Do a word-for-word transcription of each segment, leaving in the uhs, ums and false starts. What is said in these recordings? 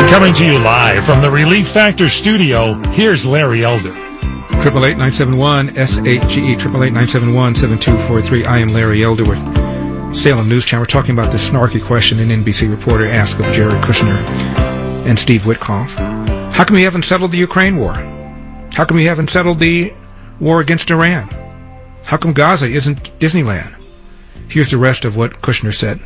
Coming to you live from the Relief Factor studio, here's Larry Elder. Triple eight nine seven one S H G E triple eight nine seven one seven two four three. I am Larry Elder with Salem News Channel. We're talking about the snarky question an N B C reporter asked of Jared Kushner and Steve Witkoff. How come we haven't settled the Ukraine war? How come we haven't settled the war against Iran? How come Gaza isn't Disneyland? Here's the rest of what Kushner said.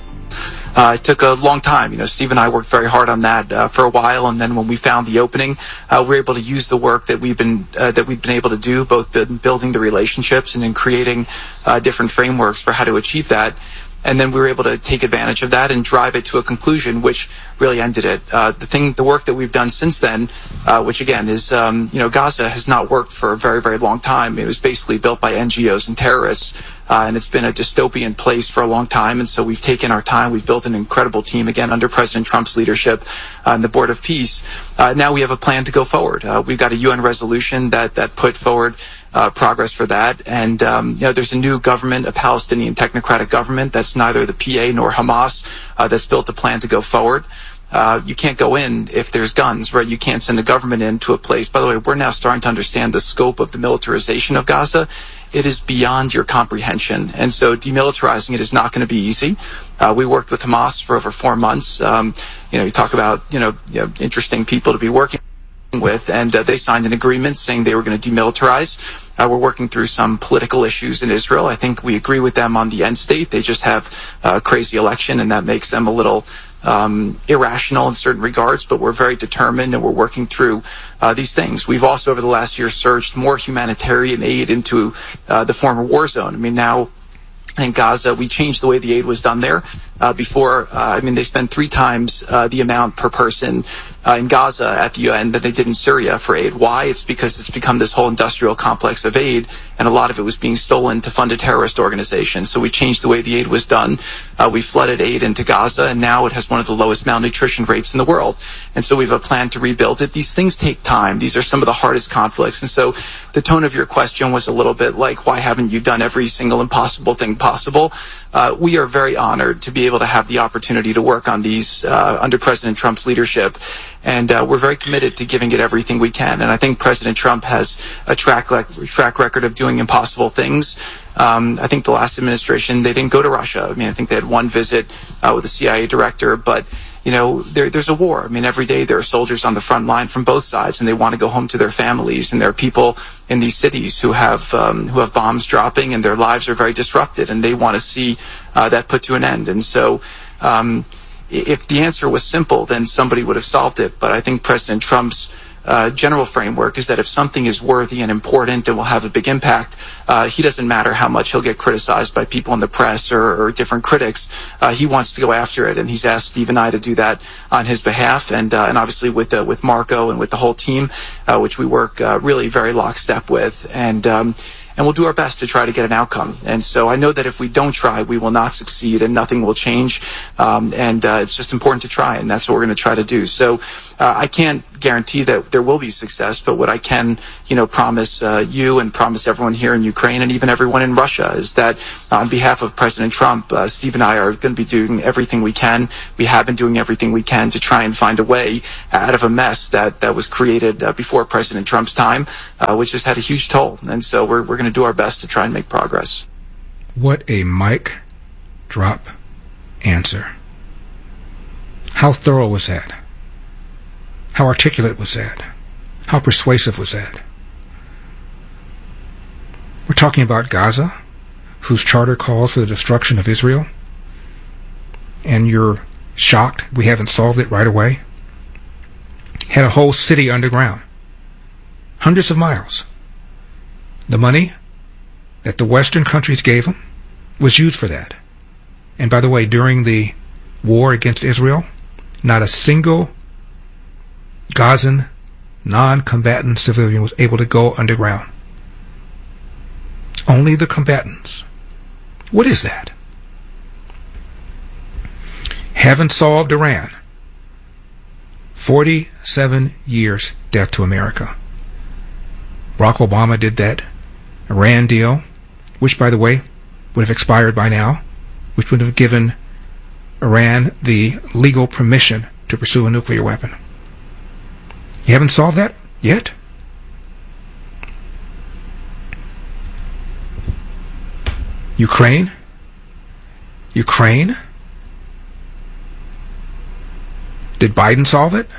Uh, it took a long time. You know, Steve and I worked very hard on that uh, for a while, and then when we found the opening, uh, we were able to use the work that we've been uh, that we've been able to do, both in building the relationships and in creating uh, different frameworks for how to achieve that. And then we were able to take advantage of that and drive it to a conclusion, which really ended it. Uh, the thing, the work that we've done since then, uh, which again is, um, you know, Gaza has not worked for a very, very long time. It was basically built by N G Os and terrorists, uh, and it's been a dystopian place for a long time. And so we've taken our time. We've built an incredible team again under President Trump's leadership uh, and the Board of Peace. Uh, now we have a plan to go forward. Uh, we've got a U N resolution that that put forward Uh, progress for that, and um, you know, there's a new government, a Palestinian technocratic government that's neither the P A nor Hamas, uh, that's built a plan to go forward. Uh, you can't go in if there's guns, right? You can't send a government into a place. By the way, we're now starting to understand the scope of the militarization of Gaza. It is beyond your comprehension, and so demilitarizing it is not going to be easy. Uh, we worked with Hamas for over four months. Um, you know, you talk about you know, you know interesting people to be working with, and uh, they signed an agreement saying they were going to demilitarize. Uh, we're working through some political issues in Israel. I think we agree with them on the end state. They just have a crazy election, and that makes them a little um, irrational in certain regards, but we're very determined, and we're working through uh, these things. We've also, over the last year, surged more humanitarian aid into uh, the former war zone. I mean, now in Gaza, we changed the way the aid was done there. Uh, before, uh, I mean, they spend three times uh, the amount per person uh, in Gaza at the U N that they did in Syria for aid. Why? It's because it's become this whole industrial complex of aid, and a lot of it was being stolen to fund a terrorist organization. So we changed the way the aid was done. Uh, we flooded aid into Gaza, and now it has one of the lowest malnutrition rates in the world. And so we have a plan to rebuild it. These things take time. These are some of the hardest conflicts. And so the tone of your question was a little bit like, why haven't you done every single impossible thing possible? Uh, we are very honored to be able to have the opportunity to work on these uh, under President Trump's leadership. And uh, we're very committed to giving it everything we can. And I think President Trump has a track, le- track record of doing impossible things. Um, I think the last administration, they didn't go to Russia. I mean, I think they had one visit uh, with the C I A director, but you know, there, there's a war. I mean, every day there are soldiers on the front line from both sides, and they want to go home to their families. And there are people in these cities who have um, who have bombs dropping, and their lives are very disrupted, and they want to see uh, that put to an end. And so, um, if the answer was simple, then somebody would have solved it. But I think President Trump's Uh, general framework is that if something is worthy and important and will have a big impact, uh, he doesn't matter how much he'll get criticized by people in the press or, or different critics. Uh, he wants to go after it, and he's asked Steve and I to do that on his behalf, and uh, and obviously with uh, with Marco and with the whole team, uh, which we work uh, really very lockstep with, and um, and we'll do our best to try to get an outcome. And so I know that if we don't try, we will not succeed, and nothing will change. Um, and uh, it's just important to try, and that's what we're going to try to do. So uh, I can't guarantee that there will be success, but what I can, you know, promise uh, you and promise everyone here in Ukraine and even everyone in Russia is that on behalf of President Trump, uh, Steve and I are going to be doing everything we can. We have been doing everything we can to try and find a way out of a mess that, that was created uh, before President Trump's time, uh, which has had a huge toll. And so we're, we're going to do our best to try and make progress. What a mic drop answer. How thorough was that? How articulate was that? How persuasive was that? We're talking about Gaza, whose charter calls for the destruction of Israel, and you're shocked we haven't solved it right away? Had a whole city underground, hundreds of miles. The money that the Western countries gave them was used for that. And by the way, during the war against Israel, not a single Gazan non-combatant civilian was able to go underground. Only the combatants. What is that? Haven't solved Iran. forty-seven years death to America. Barack Obama did that Iran deal, which, by the way, would have expired by now, which would have given Iran the legal permission to pursue a nuclear weapon. You haven't solved that yet? Ukraine? Ukraine? Did Biden solve it?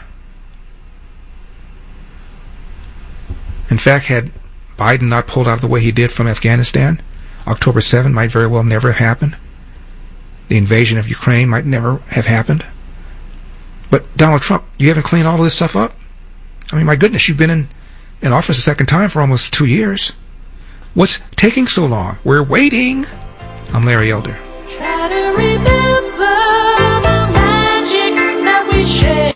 In fact, had Biden not pulled out the way he did from Afghanistan, October seventh might very well never have happened. The invasion of Ukraine might never have happened. But Donald Trump, you haven't cleaned all of this stuff up? I mean, my goodness, you've been in, in office a second time for almost two years. What's taking so long? We're waiting. I'm Larry Elder. Try to remember the magic that we share.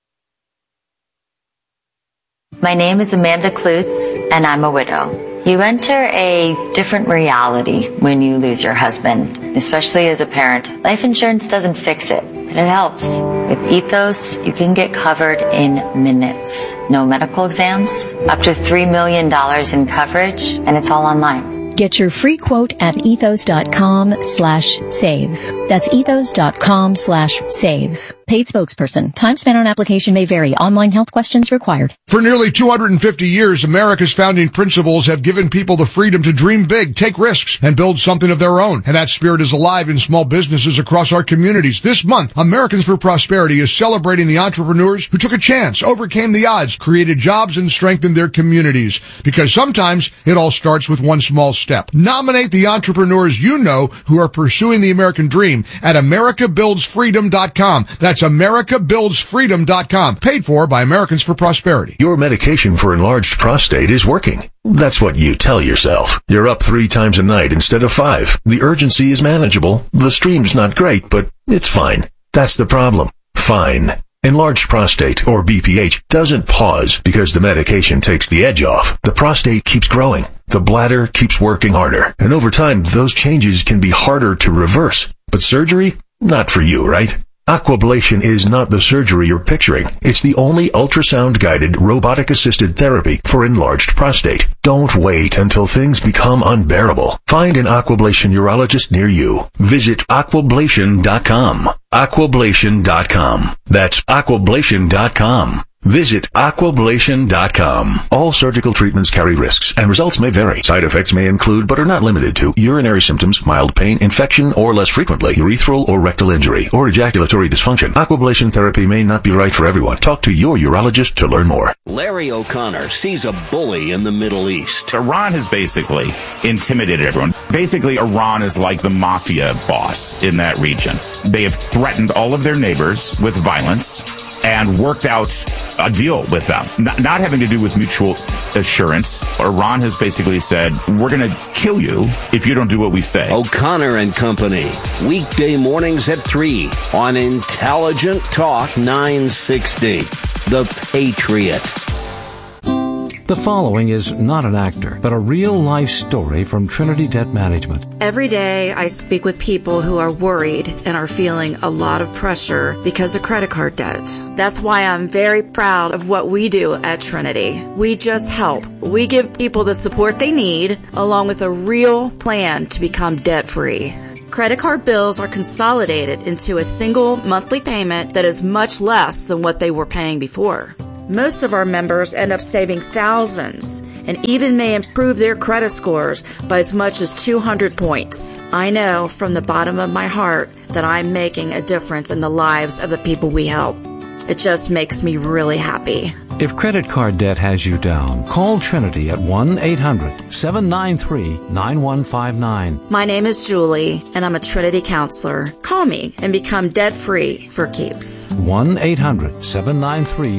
My name is Amanda Klutz, and I'm a widow. You enter a different reality when you lose your husband, especially as a parent. Life insurance doesn't fix it, but it helps. With Ethos, you can get covered in minutes. No medical exams, up to three million dollars in coverage, and it's all online. Get your free quote at ethos.com slash save. That's ethos.com slash save. Paid spokesperson. Time spent on application may vary. Online health questions required. For nearly two hundred fifty years, America's founding principles have given people the freedom to dream big, take risks, and build something of their own. And that spirit is alive in small businesses across our communities. This month, Americans for Prosperity is celebrating the entrepreneurs who took a chance, overcame the odds, created jobs, and strengthened their communities. Because sometimes it all starts with one small step. Nominate the entrepreneurs you know who are pursuing the American dream at america builds freedom dot com. That's america builds freedom dot com. Paid for by Americans for Prosperity. Your medication for enlarged prostate is working. That's what you tell yourself. You're up three times a night instead of five. The urgency is manageable. The stream's not great, but it's fine. That's the problem. Fine. Enlarged prostate, or B P H, doesn't pause because the medication takes the edge off. The prostate keeps growing. The bladder keeps working harder. And over time, those changes can be harder to reverse. But surgery? Not for you, right? Aquablation is not the surgery you're picturing. It's the only ultrasound-guided, robotic-assisted therapy for enlarged prostate. Don't wait until things become unbearable. Find an Aquablation urologist near you. Visit aquablation dot com. aquablation dot com. That's aquablation dot com. Visit aquablation dot com. All surgical treatments carry risks, and results may vary. Side effects may include, but are not limited to, urinary symptoms, mild pain, infection, or less frequently, urethral or rectal injury, or ejaculatory dysfunction. Aquablation therapy may not be right for everyone. Talk to your urologist to learn more. Larry O'Connor sees a bully in the Middle East. Iran has basically intimidated everyone. Basically, Iran is like the mafia boss in that region. They have threatened all of their neighbors with violence and worked out a deal with them, not, not having to do with mutual assurance. Iran has basically said, we're going to kill you if you don't do what we say. O'Connor and Company, weekday mornings at three on Intelligent Talk nine sixty, The Patriot. The following is not an actor, but a real-life story from Trinity Debt Management. Every day I speak with people who are worried and are feeling a lot of pressure because of credit card debt. That's why I'm very proud of what we do at Trinity. We just help. We give people the support they need, along with a real plan to become debt-free. Credit card bills are consolidated into a single monthly payment that is much less than what they were paying before. Most of our members end up saving thousands and even may improve their credit scores by as much as two hundred points. I know from the bottom of my heart that I'm making a difference in the lives of the people we help. It just makes me really happy. If credit card debt has you down, call Trinity at one eight hundred seven nine three nine one five nine. My name is Julie, and I'm a Trinity counselor. Call me and become debt-free for keeps. one eight hundred seven nine three